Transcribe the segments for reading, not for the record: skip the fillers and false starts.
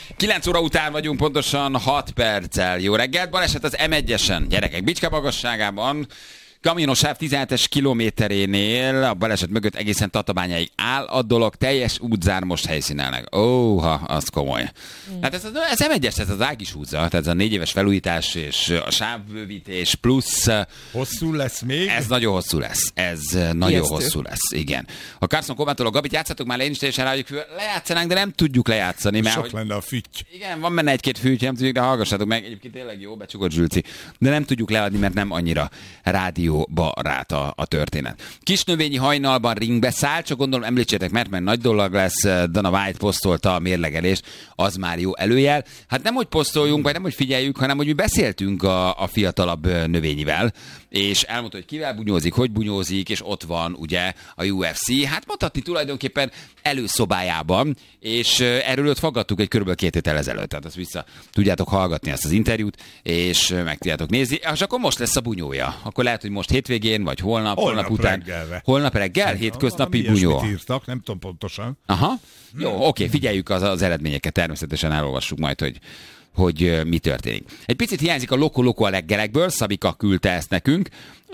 9 óra után vagyunk, pontosan 6 perccel. Jó reggelt, baleset az M1-esen. Gyerekek, Bicske magasságában, kamionos sáv 17-es kilométerénél, a baleset mögött egészen Tatabányáig áll a dolog, teljes útzár most helyszínelnek. Az komoly. Hát ez M1-es, ez az Ágis utca, tehát ez a 4 éves felújítás és a sávbővítés plusz... Hosszú lesz még? Ez nagyon hosszú lesz. Hosszú lesz, igen. A Carson Kovától a Gabit játszatok már, én is teljesen rájuk lejátszanánk, de nem tudjuk lejátszani. Mert sok lenne a fütty. Igen, van benne egy-két fütty, nem tudjuk, de hallgassátok meg. Egyébként tényleg jó, becsukott Zsülci. De nem tudjuk leadni, mert nem annyira rádióbarát a történet. Kisnövényi hajnalban ringbe száll, csak gondolom említsétek, mert nagy dolog lesz. Dana White posztolta a mérlegelést, az már jó előjel. Hát nem, hogy posztoljunk, vagy nem, hogy figyeljük, hanem, hogy mi beszéltünk a fiatalabb növényivel, és elmondta, hogy kivel bunyózik, hogy bunyózik, és ott van ugye a UFC. Hát mondhatni tulajdonképpen előszobájában, és erről őt faggattuk egy kb. 2 héttel ezelőtt. Tehát azt vissza tudjátok hallgatni ezt az interjút, és meg tudjátok nézni. És akkor most lesz a bunyója. Akkor lehet, hogy most hétvégén, vagy holnap után. Reggelre. Holnap reggel, hétköznapi bunyó. Írtak, nem tudom pontosan. Aha. Jó, oké, figyeljük az eredményeket, természetesen elolvassuk majd, hogy mi történik. Egy picit hiányzik a Loko a leggelekből, Szabika küldte ezt nekünk.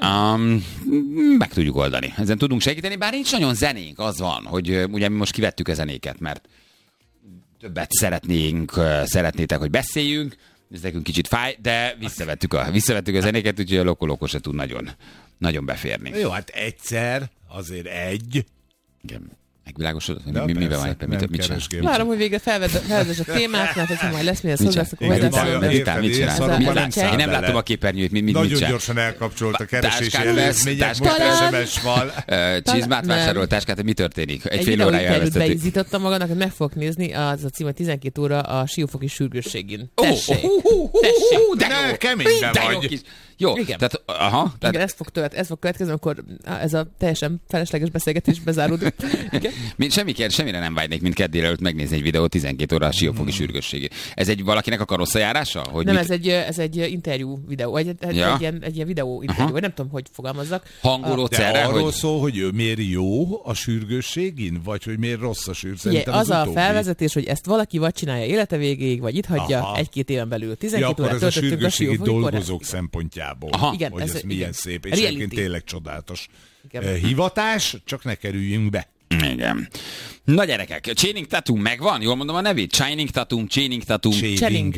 Meg tudjuk oldani. Ezen tudunk segíteni, bár nincs nagyon zenénk, az van, hogy ugye mi most kivettük a zenéket, mert többet szeretnétek, hogy beszéljünk, ez nekünk kicsit fáj, de visszavettük a zenéket, úgyhogy a Loko se tud nagyon beférni. Jó, hát egyszer, azért egy. Igen. Megvilágosodott? Mivel van éppen? Mit csinál? Várom, hogy végre felvezess a témát, mert hogyha majd lesz mihez hozzász, akkor majd mit csinál? Én nem látom a képernyőt, mit csinál. Nagyon gyorsan elkapcsolt a keresési előzmények, most SMS-val. Csizmát vásárolt táskát, mi történik? Egy fél órája elvesztettük. Beizítottam magadnak, hogy meg fogok nézni, az a címe 12 óra a Siófoki sürgősségén. Tessék! De keményben vagy. Jó, igen. Tehát, aha. Igen, ez fog következni, akkor ez a teljesen felesleges beszélgetés bezáródik. Semmire nem vágynék, mint kedd délelőtt megnézni egy videót 12 óra a Siófoki sürgősségén. Ez egy valakinek a karosszajárása? Hogy nem, ez egy interjú videó, egy ilyen videó interjú, vagy nem tudom, hogy fogalmazzak. Hangoló de arról szól, hogy miért jó a sürgősségén, vagy hogy miért rossz a sürgősségén? Az a felvezetés, hogy ezt valaki vagy csinálja élete végéig, vagy itt hagyja 1-2 éven belül. 12 órát töltöttünk a Siófoki dolgozók szempontjából. Igen, hogy ez milyen szép, és reality. egyébként tényleg csodálatos hivatás, csak ne kerüljünk be. Igen. Na gyerekek, Channing Tatum megvan? Jól mondom a nevét? Channing Tatum. Channing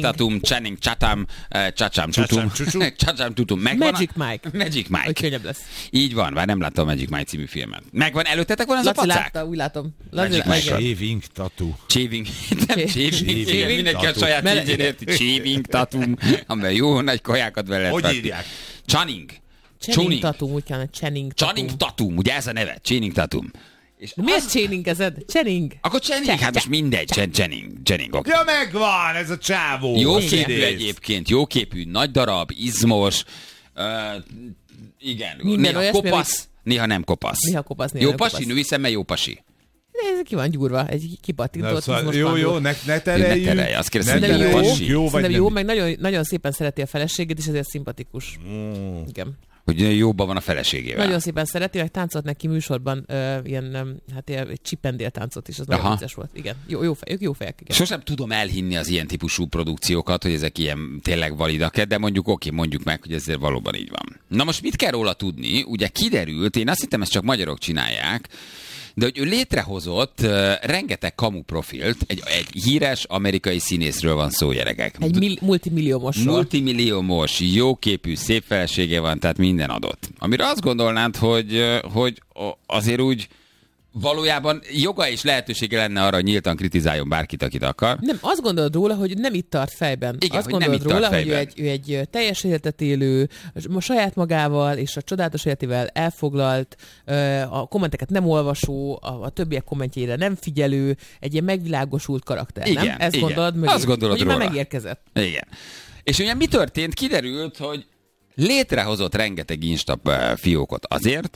Tatum. Megvan? Magic Mike. Hogy könnyebb lesz. Így van, bár nem láttam a Magic Mike című filmet. Megvan? Előttetek volna ez a pacák? Látta, úgy látom. Shaving Tattoo. Mindenki a saját címjén érti. Shaving Tatum. Amiben jó nagy kajákat vele. Hogy írják? Channing Tatum, úgy kellene. Channing Tatum, ugye ez a neve? Channing Tatum. De miért Channing-ezed? Channing. Akkor Channing, hát most mindegy. Channing. Okay. Ja, megvan, ez a csávó. Jó képű egyébként, jó képű, nagy darab, izmos, igen, néha kopasz, néha nem kopasz. Jó pasi, női szemmel jó pasi. Ez ki van gyúrva, egy kipattintott. Jó, ne tereljünk. Ne terelj, azt kérdezem, hogy jó pasi. Jó, meg nagyon szépen szereti a feleségét, és ezért szimpatikus. Igen. Hogy jóban van a feleségével. Nagyon szépen szereti, meg táncolt neki műsorban ilyen csipendél táncot is, az nagyon vicces volt. Igen, jó fejek. Igen. Sosem tudom elhinni az ilyen típusú produkciókat, hogy ezek ilyen tényleg validak, de mondjuk meg, hogy ezért valóban így van. Na most mit kell róla tudni? Ugye kiderült, én azt hittem, ezt csak magyarok csinálják, de hogy ő létrehozott rengeteg kamu profilt, egy híres amerikai színészről van szó, gyerekek. Egy multimilliómos, jóképű, szép felesége van, tehát minden adott. Amire azt gondolnád, hogy azért úgy valójában joga és lehetősége lenne arra, hogy nyíltan kritizáljon bárkit, akit akar. Nem, azt gondolod róla, hogy nem itt tart fejben. Igen, azt gondolod róla, hogy ő egy teljes életet élő, saját magával és a csodálatos életével elfoglalt, a kommenteket nem olvasó, a többiek kommentjeire nem figyelő, egy ilyen megvilágosult karakter, igen, nem? Ezt igen. gondolod mögé, azt gondolod hogy róla. már megérkezett. Igen. És ugye mi történt? Kiderült, hogy létrehozott rengeteg Insta fiókot azért,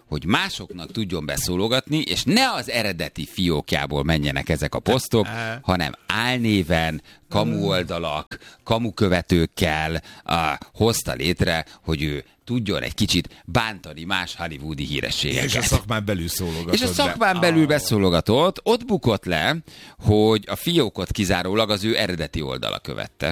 hogy másoknak tudjon beszólogatni, és ne az eredeti fiókjából menjenek ezek a posztok, hanem álnéven, kamu oldalak, kamu követőkkel hozta létre, hogy ő tudjon egy kicsit bántani más hollywoodi hírességeket. És a szakmán belül szólogatott. És a szakmán belül beszólogatott, ott bukott le, hogy a fiókot kizárólag az ő eredeti oldala követte.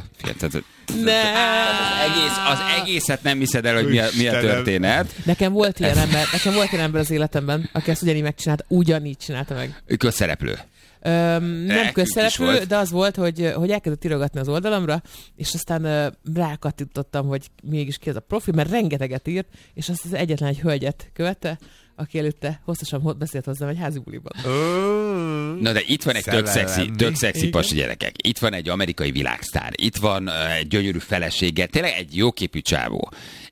Az egészet nem hiszed el, hogy mi a történet. Nekem volt ilyen ember az életemben, aki ezt ugyanígy csinálta meg. Közszereplő. Nem közszereplő, de az volt, hogy elkezdett írogatni az oldalamra, és aztán rákattintottam, hogy mégis ki ez a profil, mert rengeteget írt, és azt az egyetlen egy hölgyet követte, aki előtte hosszasan beszélt hozzám egy házi buliban. Na de itt van egy tök szexi pasi gyerekek. Itt van egy amerikai világsztár. Itt van egy gyönyörű felesége. Tényleg egy jóképű csávó.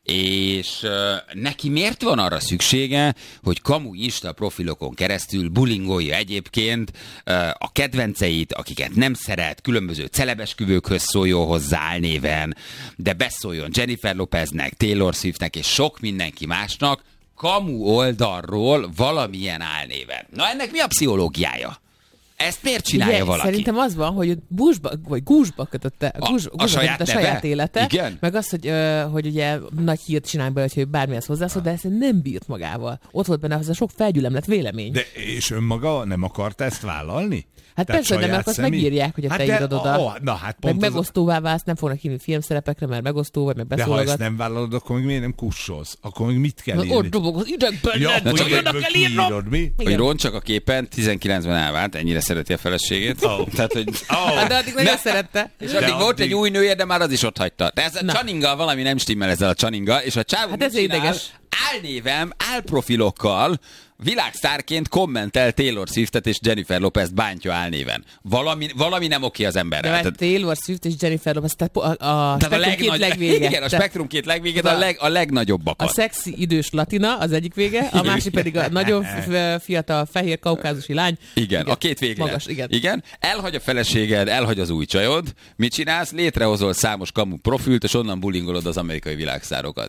És neki miért van arra szüksége, hogy kamu Insta profilokon keresztül bulingolja egyébként a kedvenceit, akiket nem szeret, különböző celebesküvőkhöz szóljon hozzá álnéven, de beszóljon Jennifer Lopeznek, Taylor Swiftnek és sok mindenki másnak, kamu oldalról valamilyen álnéven. Na ennek mi a pszichológiája? Ezt miért csinálja ugye, valaki? Szerintem az van, hogy gúzsba kötötte a saját élete, igen? Meg az, hogy ugye nagy hírt csinálj belőle, hogy bármihez hozzászól, de ezt nem bírt magával. Ott volt benne az a sok felgyülemlett vélemény. De és önmaga nem akarta ezt vállalni? Hát persze, de mert azt megírják, hogy te írod oda. Meg megosztóvá válsz, nem fognak hívni filmszerepekre, mert megosztó vagy, meg beszólogat. De ha ezt nem vállalod, akkor még miért nem kussolsz? Akkor még mit kell írni? Ott dobog az idegben, kell írnom. Hogy roncsak a képen, 19-ben elvált, ennyire szereti a feleségét. Tehát, hogy... De addig nagyon szerette. És addig volt egy új nője, de már az is ott hagyta. De ez a Channingal valami nem stimmel ezzel a Channingal, és a csávó hát ez ideges. Álnévem, álprofilokkal világsztárként kommentel Taylor Swiftet és Jennifer Lopez bántja álnéven. Valami nem oké az emberrel. De Taylor Swift és Jennifer Lopez, tehát a spektrum két legvége. Igen, a spektrum két legvége, a legnagyobbakat. A szexi idős latina az egyik vége, a másik pedig a nagyon fiatal fehér kaukázusi lány. Igen, a két vége. Magas, igen. Elhagy a feleséged, elhagy az új csajod. Mit csinálsz? Létrehozol számos kamu profilt, és onnan bulingolod az amerikai világszárokat.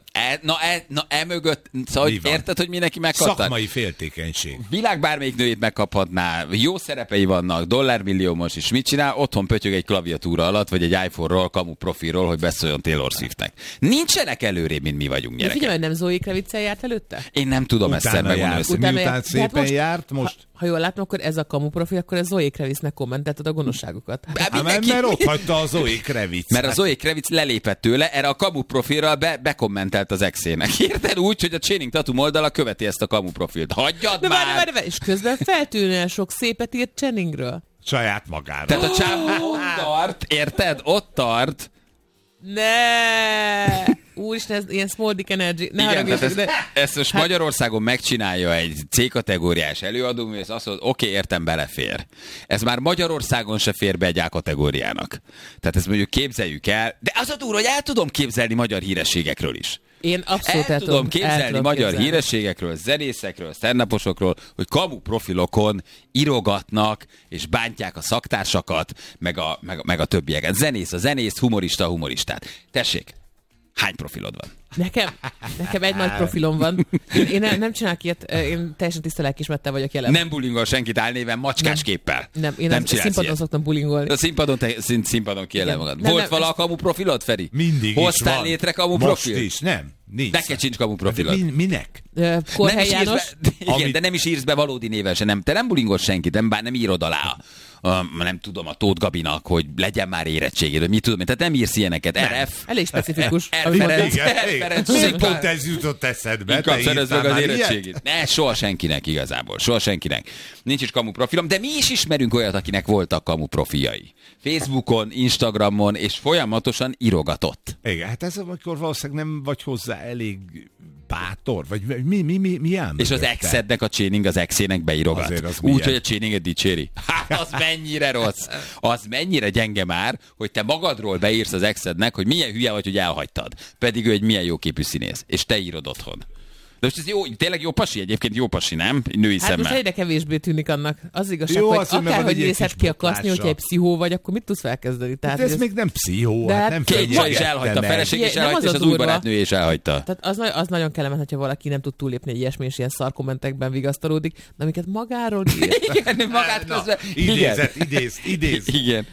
Mögött, szóval érted, hogy mindenki megkapta? Szakmai féltékenység. Világ bármelyik nőjét megkaphatná, jó szerepei vannak, dollármilliómos is. Mit csinál? Otthon pötyög egy klaviatúra alatt, vagy egy iPhone-ról, kamu profilról, hogy beszóljon Taylor Swiftnek. Nincsenek előrébb, mint mi vagyunk gyerekek. Figyelj, nem Zoe Kravitz-el járt előtte? Én nem tudom ezt megmondani. Miután szépen járt, most... Ha jól látom, akkor ez a kamu profil, akkor ez Zoe Kravitznek kommentelted a gonoszságokat. Mert ott hagyta a Zoe Kravitz. Mert a Zoe Kravitz lelépett tőle, erre a kamu profilra bekommentelt az exének. Érted úgy, hogy a Channing Tatum oldala követi ezt a kamu profilt. Hagyjad már! És közben feltűnően sok szépet írt Channingről. Saját magára. Tehát a csávó ott tart, érted? Ott tart. Ne! Úristen, ez ilyen small dick energy. Igen, ezt most Magyarországon megcsinálja egy C-kategóriás előadó, és azt mondod, oké, értem, belefér. Ez már Magyarországon se fér be egy A-kategóriának. Tehát ezt mondjuk képzeljük el, de az a durva, hogy el tudom képzelni magyar hírességekről is. Én abszolút el tudom képzelni magyar hírességekről, zenészekről, stand-uposokról, hogy kamu profilokon írogatnak és bántják a szaktársakat, meg a többieket. Zenész a zenészt, humorista a humoristát. Tessék, hány profilod van? Nekem egy nagy profilom van. Én nem csinálok ilyet, én teljesen tiszta lelkiismerettel vagyok jelen. Nem bulingol senkit álnéven, macskás képpel. Nem színpadon szoktam bulingolni. A színpadon kijelent magad. Volt vala a kamu profilod, Feri? Mindig hoztál létre kamu profil? Most is, nem. Nincs. Neked sincs kamu profilod. Minek? Korhely János. Igen, de nem is írsz be valódi néven se. Te nem bulingolsz senkit, nem írod alá. Nem tudom, a Tóth Gabinak, hogy legyen már érettséged, vagy mit tudom én. Tehát nem írsz ilyeneket. RF. Elég specifikus. Ferenc. Pont ez jutott eszedbe. Inkább szerezd meg az érettségét. Ne, soha senkinek igazából. Soha senkinek. Nincs is kamu profilom, de mi is ismerünk olyat, akinek voltak kamu profiljai. Facebookon, Instagramon, és folyamatosan írogatott. Igen, hát ez amikor valószínűleg nem vagy hozzá elég bátor, vagy mi ám? És az exednek a Channing az exének beírogat. Úgy, hogy a Channinget dicséri. Hát az mennyire rossz. Az mennyire gyenge már, hogy te magadról beírsz az exednek, hogy milyen hülye vagy, hogy elhagytad. Pedig ő egy milyen jóképű színész. És te írod otthon. De most ez jó, tényleg jó pasi egyébként, jó pasi, nem? Női Hát szemmel. most egyre kevésbé tűnik annak. Az igazság, Jó, hogy az, hogy meg van akárhogy egy ilyen nézhet kis ki a kaszni, botlása. hogyha egy pszichó vagy, akkor mit tudsz felkezdeni? Tehát, De ez ez- még nem pszichó, De hát hát nem Két csaj is fenyegette elhagyta, a meg. feleség is Igen, nem elhagyta, az és a az új durva. barátnője is elhagyta. Tehát az nagyon kellemet, hogyha valaki nem tud túlépni egy ilyesmi, és ilyen szar kommentekben vigasztalódik, de amiket magáról ír. Igen, magát Na, közben. idézet, idéz. Igen.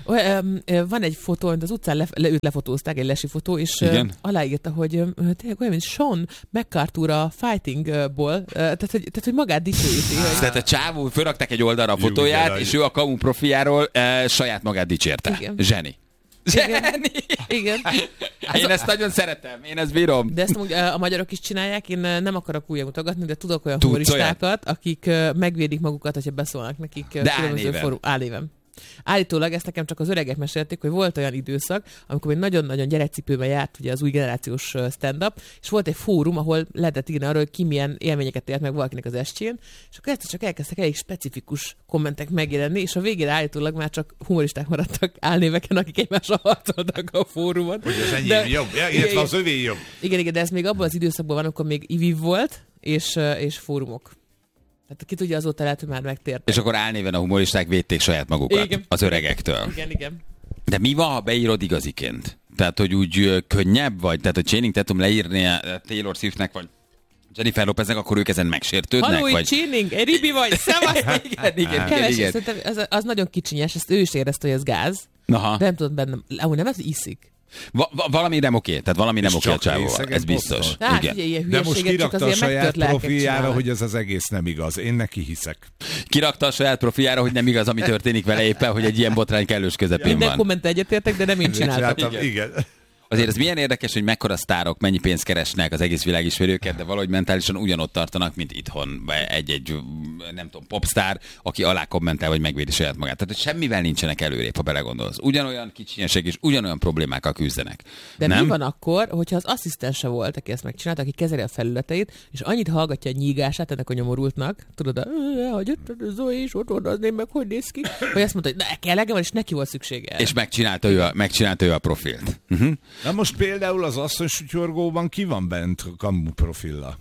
Van egy fotó, amit az utcán őt lefotózták, egy lesi fotó, és Igen. aláírta, hogy tényleg olyan, mint Sean McArthur a Fightingból, tehát hogy magát dicsőíti. hogy- Tehát a csávó, fölrakták egy oldalra a fotóját, Jó, és ő a kamu profiáról saját magát dicsérte. Igen. Zseni. Igen. Zseni. Igen. Én ezt nagyon szeretem, én ezt bírom. De ezt amúgy a magyarok is csinálják, én nem akarok újra mutogatni, de tudok olyan Tudsz humoristákat, akik megvédik magukat, hogyha beszólnak nekik álnéven. álnéven. Állítólag ezt nekem csak az öregek mesélték, hogy volt olyan időszak, amikor még nagyon-nagyon gyerekcipőben járt ugye az új generációs stand-up, és volt egy fórum, ahol lehetett írni arról, hogy ki milyen élményeket élt meg valakinek az estjén, és akkor egyszer csak elkezdtek elég specifikus kommentek megjelenni, és a végére állítólag már csak humoristák maradtak álnéveken, akik egymással harcoltak a fórumon. Hogy az enyém De- jobb, Igen, illetve az övé jobb. Igen, de ez még abban az időszakban van, amikor még IVIV volt, és fórumok. Tehát ki tudja, azóta lehet, hogy már megtértek. És akkor álnéven a humoristák védték saját magukat Igen. az öregektől. Igen. De mi van, ha beírod igaziként? Tehát, hogy úgy könnyebb vagy? Tehát, hogy Channing Tatum leírni Taylor Swiftnek, vagy Jennifer Lopeznek, akkor ők ezen megsértődnek? Halló, vagy... Csinning, egy ribi vagy, szevasz! igen, Keves, igen. szerintem az nagyon kicsinyes, ezt ő is érezte, hogy ez gáz, Aha. de nem tudod bennem, amúgy nem, ez iszik. Valami nem oké, tehát valami nem És oké a csak csávóval, részegen ez biztos. posztol. Tehát Igen. ugye ilyen De most hülyeséget csak kirakta a azért saját megtört lelkek profiára, csinálnak. hogy ez az egész nem igaz. Én neki hiszek. Kirakta a saját profiára, hogy nem igaz, ami történik vele éppen, hogy egy ilyen botrány kellős közepén Minden van. komment egyetértek, de nem én csináltam. Igen. Azért ez milyen érdekes, hogy mekkora sztárok, mennyi pénzt keresnek, az egész világ ismeri őket, de valahogy mentálisan ugyanott tartanak, mint itthon egy nem tudom, popstar, aki alá kommentál, vagy megvédi saját magát. Tehát hogy semmivel nincsenek előrébb, ha belegondolsz. Ugyanolyan kicsinyesek és ugyanolyan problémákkal küzdenek. De nem? mi van akkor, hogyha az asszisztense volt, aki ezt megcsinálta, aki kezeli a felületeit, és annyit hallgatja a nyígását ennek a nyomorultnak, tudod, hogy Zoe is ott odazném meg, hogy néz ki, hogy azt mondta, hogy ne, kell legyen, és neki volt szüksége erre. És megcsinálta ő a profilt. Na most például az asszony sutyorgóban ki van bent kamu profilla?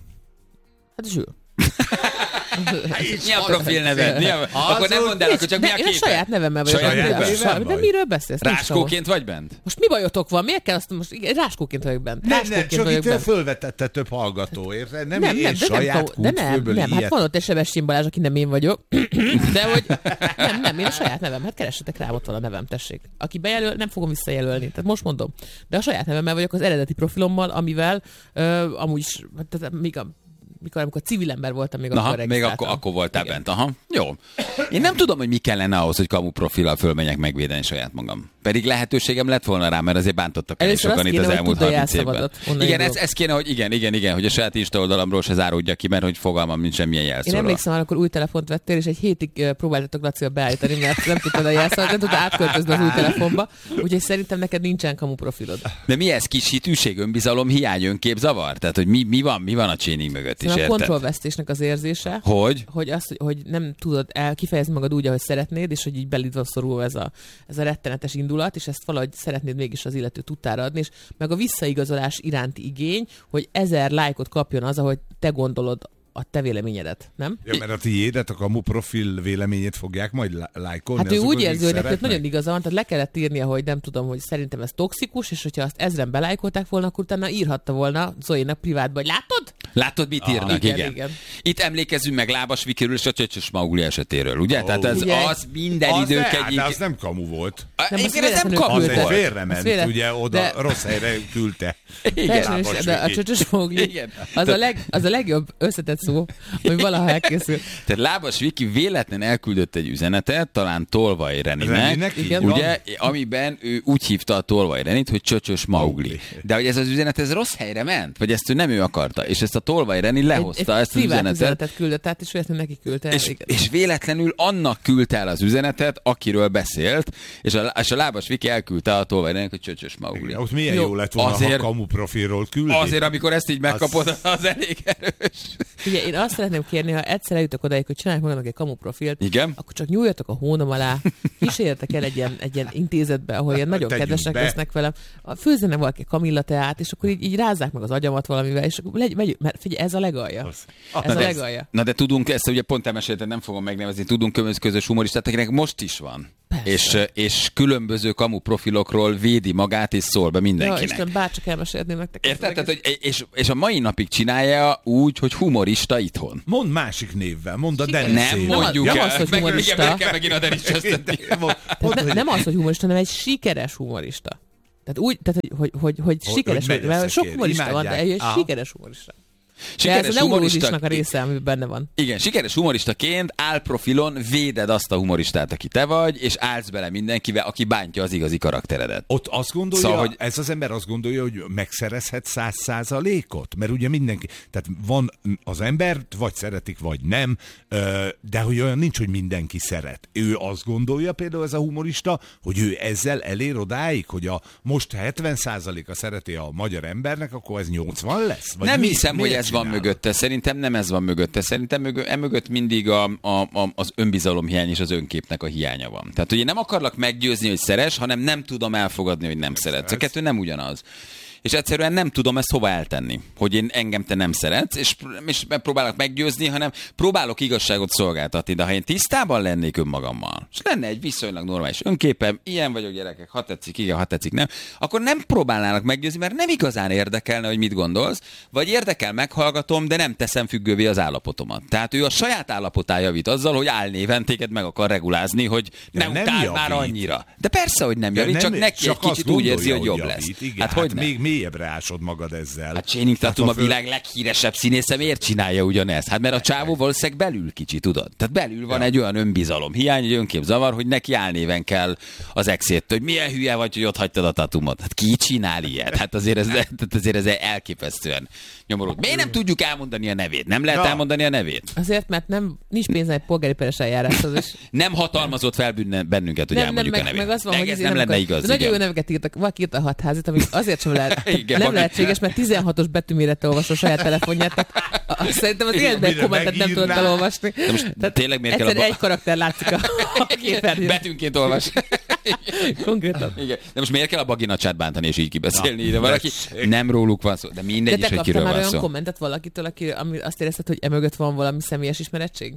Hát és ő. Mi a profil neved? Akkor nem mondd el, akkor csak mi a Én a képed? saját nevemmel vagyok. Saját nevemmel De vagy? miről beszélsz? Nincs Ráskóként vagy bent? Most mi bajotok van? Miért kell azt most? Igen, ráskóként vagyok bent. Nem, Ráskóként csak vagyok itt bent. fölvetette több hallgató, érted? Nem én de saját nem, kútfőből nem, hát ilyet. van ott egy Sebestyén Balázs, aki nem én vagyok, de hogy nem, én a saját nevem, hát keressetek rám, ott van a nevem, tessék. Aki bejelöl, nem fogom visszajelölni, tehát most mondom. De a saját nevemmel vagyok az eredeti profilommal, amivel amúgy is, tehát mikor amikor civil ember voltam, még akkor Aha, még regisztráltam. akkor voltál Igen. bent. Aha, jó. Én nem tudom, hogy mi kellene ahhoz, hogy kamu profillal fölmenjek megvédeni saját magam. Pedig lehetőségem lett volna rá, mert azért bántottak el Először sokan azt itt kéne, az hogy elmúlt tudd a 30 évben. jelszavadat. Onnan Igen, indulok. ez kéne, hogy igen, hogy a saját Insta oldalamról se záródja ki, mert hogy fogalmam nincs semmilyen Én jelszóról. emlékszem, amikor új telefont vettél, és egy hétig próbáltatok Lacival beállítani, mert nem tudtad a jelszavat, nem tudtad átköltözni az új telefonba, úgyhogy szerintem neked nincsen kamu profilod. De mi ez? Kis hitűség, önbizalom, hiány, önképzavar? Tehát, hogy mi van a cséning mögött is, Szóval a érted? kontrollvesztésnek az érzése, Hogy? hogy nem tudod kifejezni magad úgy, ahogy szeretnéd, és hogy így beléd van szorulva ez a rettenetes indulat, és ezt valahogy szeretnéd mégis az illető tudtára adni, és meg a visszaigazolás iránti igény, hogy 1000 lájkot kapjon az, ahogy te gondolod a te véleményedet, nem? Ja, mert a tiédet, a kamu profil véleményét fogják majd lájkolni. Hát ő azok, úgy akik érzi, hogy neki ott szeretnek? nagyon igaza van, tehát le kellett írnia, hogy nem tudom, hogy szerintem ez toxikus, és hogyha azt 1000-en belájkolták volna, akkor utána írhatta volna Zoénak privátba, hogy Látod, mit írnak? igen. Itt emlékezzünk meg Lábas Vikiről és a Csöcsös Maugli esetéről, ugye? Tehát ez Ugye? az minden Az idők de, egyik... de az nem kamu volt. Nem, Egyébként azt ez nem véletlenül kamu Az küldte. egy volt. félrement, Az véletlen- ugye oda de- rossz helyre küldte. Teljesen Lábas is, de a Viki. Csöcsös Mogli, Igen. az a legjobb összetett szó, ami valaha elkészült. Tehát Lábas Viki véletlen elküldött egy üzenetet, talán Tolvaj Reninek, Reninek, igen. ugye, amiben ő úgy hívta a Tolvaj Renit, hogy Csöcsös Maugli. De hogy ez az üzenet, ez rossz helyre ment? Vagy ezt ő nem akarta? És ezt a Tolvaj Reni lehozta, ezt az privát üzenetet, küldött át, és véletlenül neki küldte el. igen. és véletlenül annak küldte el az üzenetet, akiről beszélt, és a Lábas Viki elküldte a Tolvaj Reninek, hogy Csöcsös Maugli. Igen, ott milyen Jó, jó lett volna, azért- ha kamu profilról küldi. Azért, amikor ezt így megkapod, az elég erős. Ugye én azt szeretném kérni, ha egyszer eljutok odáig, hogy csinálják magának egy kamu profilt, Igen? akkor csak nyúljatok a hónom alá, kísérjetek el egy ilyen intézetbe, ahol ilyen nagyon kedvesek lesznek velem, főzzenek valaki kamillateát, és akkor így rázzák meg az agyamat valamivel, és akkor mert figyelj, ez a legalja. Ez a legalja. Na de tudunk, ezt ugye pont elmeséltem, nem fogom megnevezni, tudunk közös humoristát, akinek most is van. És különböző kamu profilokról védi magát, és szól be mindenkinek. Ja, Isten, bárcsak elmesélném nektek. Érted? Tehát, hogy és a mai napig csinálja úgy, hogy humorista itthon. Mondd másik névvel, mondd a Denis. Nem mondjuk nem el. az, hogy humorista. Megint a Denis csöztetni. Nem az, hogy humorista, hanem egy sikeres humorista. Tehát hogy sikeres, mert sok humorista van, de egy sikeres humorista. Sikeres de ez a neurolózisnak a része, ami benne van. Igen, sikeres humoristaként álprofilon véded azt a humoristát, aki te vagy, és állsz bele mindenkivel, aki bántja az igazi karakteredet. Ott azt gondolja, szóval, hogy ez az ember azt gondolja, hogy megszerezhet 100%-ot? Mert ugye mindenki, tehát van az embert, vagy szeretik, vagy nem, de hogy olyan nincs, hogy mindenki szeret. Ő azt gondolja például ez a humorista, hogy ő ezzel elér odáig, hogy a most 70%-a szereti a magyar embernek, akkor ez 80 lesz? Vagy nem hiszem, hogy ez csinálod? van mögötte. Szerintem nem ez van mögötte. Szerintem mögött mindig az önbizalomhiány és az önképnek a hiánya van. Tehát ugye nem akarlak meggyőzni, hogy szeres, hanem nem tudom elfogadni, hogy nem szeretsz. A kettő nem ugyanaz. És egyszerűen nem tudom ezt hova eltenni, hogy engem te nem szeretsz, és próbálok meggyőzni, hanem próbálok igazságot szolgáltatni. De ha én tisztában lennék önmagammal, és lenne egy viszonylag normális önképem, ilyen vagyok gyerekek, ha tetszik, igen, ha tetszik, nem, akkor nem próbálnának meggyőzni, mert nem igazán érdekelne, hogy mit gondolsz, vagy érdekel, meghallgatom, de nem teszem függővé az állapotomat. Tehát ő a saját állapotán javít azzal, hogy álnéven téged meg akar regulázni, hogy ne utál már annyira. De persze, hogy nem javít, csak neki egy kicsit úgy érzi, hogy jobb lesz. Igen, hát hogy még mélyebbre ásod magad ezzel. A Channing Tatum a világ leghíresebb színésze, miért csinálja ugyanezt? Hát mert a csávó valószínűleg belül kicsi, tudod? Tehát belül van egy olyan önbizalom hiány, egy önképzavar, hogy neki álnéven kell az exét, hogy milyen hülye vagy, hogy ott hagytad a Tatumot. Hát ki csinál ilyet? Hát azért ez elképesztően nyomorult. Miért nem tudjuk elmondani a nevét? Nem lehet elmondani a nevét? Azért, mert nincs pénze egy polgári peres eljáráshoz is. Nem hatalmazott fel bennünket, hogy elmondjuk a nevét. Meg az van, hogy ez nem lenne igaz. Nagyon jó neveket írtak. Valaki írta a Hatházit, ami azért sem lehet. Nem lehetséges, mert 16-os betűmérettel olvasol a saját telefonját. Szerintem az életben kommentet nem tudod elolvasni. Tényleg miért kell egy karakter látszik a képernyőn. Betűnként olvas. Konkrétan. Igen. De most miért kell a baginacsát bántani és így kibeszélni? De valaki nem róluk van szó, de mindegy is, hogy kiről van szó. De te kaptál már olyan kommentet valakitől, ami azt érezted, hogy emögött van valami személyes ismerettség?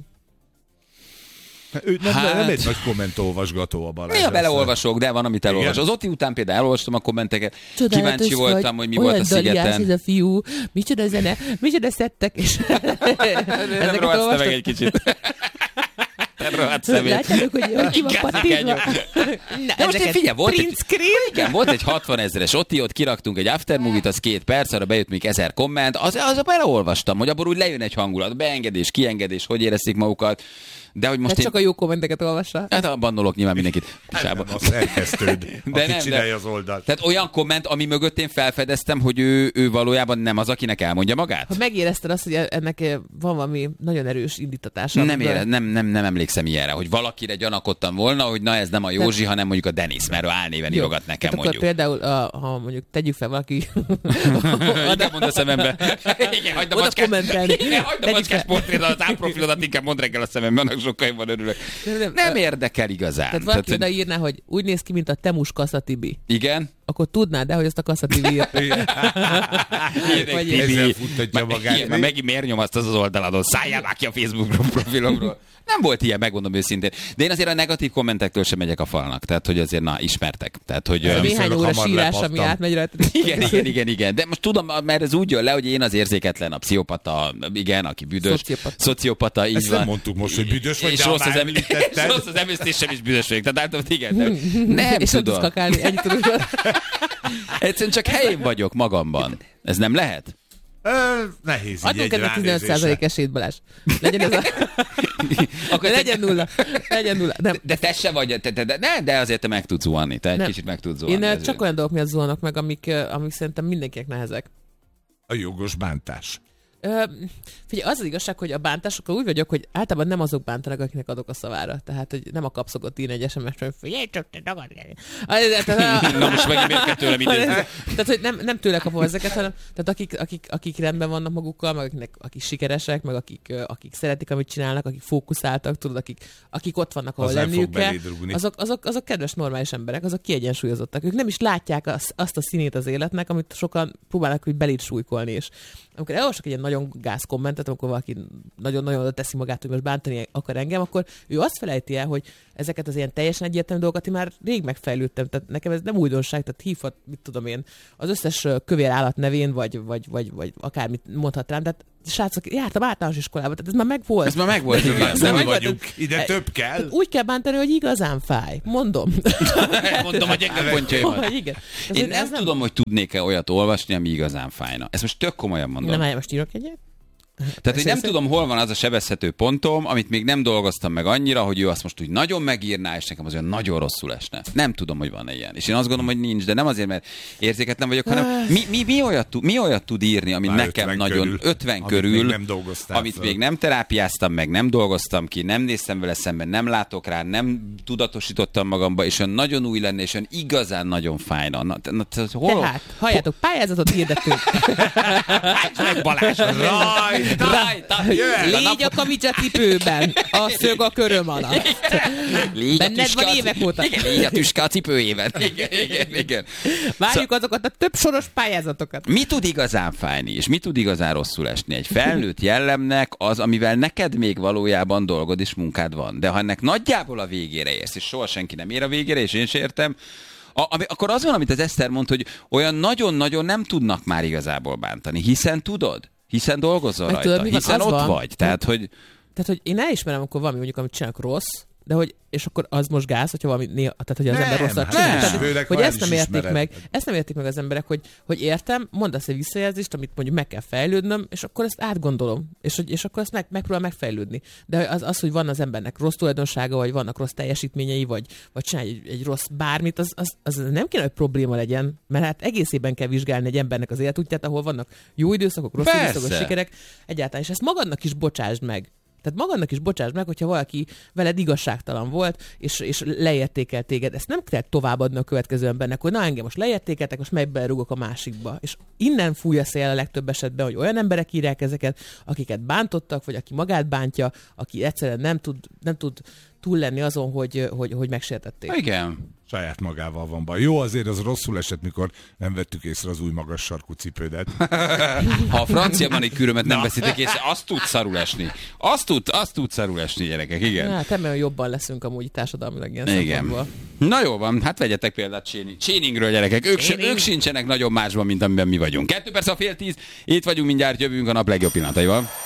Ő nem egy nagy kommentolvasgató a Balázs. Néha beleolvasok, de van, amit elolvas. Az Oti után például elolvastam a kommenteket. Kíváncsi voltam, hogy mi volt a szigeten. Ez a fiú, micsoda zene, micsoda szettek, és nem rohadsz meg egy kicsit. Látjátok, hogy ki van pattintva. De most figyelj, volt egy 60 000-es Oti, ott kiraktunk egy aftermovie-t, az 2 perc, arra bejött még 1000 komment, az beleolvastam, hogy abból úgy lejön egy hangulat, beengedés, kiengedés, hogy érezték magukat. De hogy most csak a jó kommenteket olvassa. Hát bannolok nyilván mindenkit. Nem, az elkezdőd, aki csinálja az oldalt. Tehát olyan komment, ami mögött én felfedeztem, hogy ő valójában nem az, akinek elmondja magát. Ha megérezted azt, hogy ennek van valami nagyon erős indítatása. Nem emlékszem ilyenre, hogy valakire gyanakodtam volna, hogy na ez nem a Józsi, hanem mondjuk a Denis, mert ő álnéven írogat nekem, tehát mondjuk. Akkor például, ha mondjuk tegyük fel valaki... Inkább mondd a szemembe. Igen, hagyd a macskás portrét, az álprofilodat inkább mondd reggel a szemembe, annak sokkal jobban örülök. Nem érdekel igazán. Tehát valaki odaírná, hogy úgy néz ki, mint a Temus Kassa Tibi. Igen? Akkor tudnád, de hogy azt a Kassa Tibi írt. Ezzel futtatja magát. Megint miért nyomaszt az oldaladon? Szálljál már ki a Facebook profilomról. Nem volt ilyen, megmondom őszintén. De én azért a negatív kommentektől sem megyek a falnak. Tehát, hogy azért, ismertek. Tehát, hogy... Néhány óra sírás, ami átmegy rajta. Igen. De most tudom, mert ez úgy jön le, hogy én az érzéketlen, a pszichopata, igen, aki büdös. Szociopata, így ezt van. Nem mondtuk most, hogy büdös vagy, és de rossz az emésztésem is büdös vagyok. Tehát igen, nem és tudom. Kakálni, ennyit tudod. Egyszerűen csak helyén vagyok magamban. Ez nem lehet? Nehéz így adjunk ennek 15% esélyt, Balázs. Legyen ez a... Akkor legyen nulla. Nem. De te se vagy, de azért te meg tudsz zuhanni. Te egy kicsit meg tudsz zuhanni. Én csak olyan dolgok miatt zuhanok meg, amik szerintem mindenkinek nehezek. A jogos bántás. Figyelj, az igazság, hogy a bántásokkal úgy vagyok, hogy általában nem azok bántanak, akinek adok a szavára. Tehát, hogy nem a kapszokott ír egy SMS-t, hogy figyelj, csak te tagadj. Na most megint miért kell tőlem idézni? Tehát, hogy nem tőle kapom ezeket, hanem tehát akik rendben vannak magukkal, meg akik sikeresek, meg akik szeretik, amit csinálnak, akik fókuszáltak, tudod, akik ott vannak, ahol lenniük kell, azok kedves, normális emberek, azok kiegyensúlyozottak. Ők nem is látják azt a színét az életnek, amit sokan próbálnak, hogy belét súlykolni. És amikor elolvasok egy ilyen nagyon gáz kommentet, amikor valaki nagyon-nagyon oda teszi magát, hogy most bántani akar engem, akkor ő azt felejti el, hogy ezeket az ilyen teljesen egyértelmű dolgokat én már rég megfejlődtem. Tehát nekem ez nem újdonság, tehát hívhat, mit tudom én, az összes kövér állat nevén, vagy akármit mondhat rám. Tehát srácok, jártam általános iskolába, tehát ez már megvolt. Ez már megvolt, igen. Nem vagyunk, ide több kell. Úgy kell bántani, hogy igazán fáj. Mondom. Mondom a gyenge pontjaimat. Igen. Én nem tudom, hogy tudnék-e olyat olvasni, ami igazán fájna. Ezt most tök komolyan mondom. Nem, most írok egyet? Tehát, hogy nem tudom, hol van az a sebezhető pontom, amit még nem dolgoztam meg annyira, hogy ő azt most úgy nagyon megírná, és nekem az olyan nagyon rosszul esne. Nem tudom, hogy van ilyen. És én azt gondolom, hogy nincs, de nem azért, mert érzéketlen vagyok, hanem mi olyat tud írni, ami már nekem 50 nagyon körül, 50 körül, amit még nem terápiáztam meg, nem dolgoztam ki, nem néztem vele szemben, nem látok rá, nem tudatosítottam magamba, és olyan nagyon új lenne, és olyan igazán nagyon fájna. Tehát, halljátok, pályázatot hirdetünk. Balázs, Légy a kamicsa cipőben, a szög a köröm alatt. Benned van évek óta. Igen, légy a tüske a cipőjében. Igen. Várjuk azokat a több soros pályázatokat. Mi tud igazán fájni, és mi tud igazán rosszul esni? Egy felnőtt jellemnek az, amivel neked még valójában dolgod és munkád van. De ha ennek nagyjából a végére érsz, és soha senki nem ér a végére, és én sem értem, akkor az van, amit az Eszter mondta, hogy olyan nagyon-nagyon nem tudnak már igazából bántani, hiszen tudod. Hiszen dolgozol rajta, tudod, hiszen ott van. Vagy. Tehát, hogy én elismerem, akkor valami mondjuk, amit csinálok rossz, de hogy, és akkor az most gáz, hogyha valami néha, tehát hogy az ember rosszat csinál. Tehát, hogy ezt nem értik meg az emberek, hogy értem, mondasz egy visszajelzést, amit mondjuk meg kell fejlődnöm, és akkor ezt átgondolom, és akkor ezt megpróbál megfejlődni. De az, hogy van az embernek rossz tulajdonsága, vagy vannak rossz teljesítményei, vagy csinálj egy rossz bármit, az nem kéne, hogy probléma legyen, mert hát egészében kell vizsgálni egy embernek az életútját, ahol vannak jó időszakok, rossz időszakok, sikerek, egyáltalán, és ezt magadnak is bocsásd meg. Tehát magadnak is bocsásd meg, hogyha valaki veled igazságtalan volt, és leértékel téged. Ezt nem kell továbbadni a következő embernek, hogy na engem most leértékeltek, most meg belerúgok a másikba. És innen fúj a szél a legtöbb esetben, hogy olyan emberek írják ezeket, akiket bántottak, vagy aki magát bántja, aki egyszerűen nem tud túl lenni azon, hogy megsértették. Igen. Saját magával van baj. Jó, azért az rosszul esett, mikor nem vettük észre az új magas sarkú cipődet. Ha a francia manikűrömet nem veszitek észre, azt tud szarul esni. Azt tud szarul esni, gyerekek, igen. Hát remélem jobban leszünk amúgy társadalmilag ilyen szempontból. Na jó van, hát vegyetek példát Cséningről, gyerekek. Ők sincsenek nagyon másban, mint amiben mi vagyunk. 2 perc a fél 10, itt vagyunk, mindjárt jövünk a nap legjobb pillanataival.